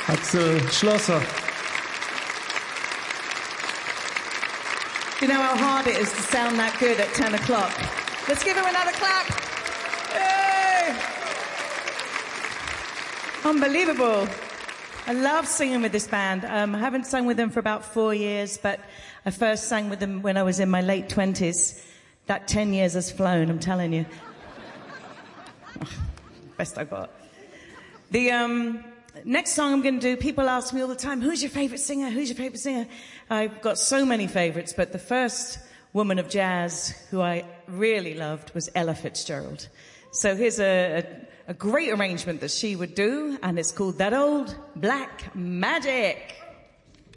Axel Schlosser. You know how hard it is to sound that good at 10 o'clock. Let's give him another clap. Yay! Unbelievable. I love singing with this band. I haven't sung with them for about 4 years, but I first sang with them when I was in my late 20s. That 10 years has flown, I'm telling you. Best I got. The next song I'm going to do, people ask me all the time, who's your favourite singer? Who's your favourite singer? I've got so many favourites, but the first woman of jazz who I really loved was Ella Fitzgerald. So here's a great arrangement that she would do, and it's called That Old Black Magic.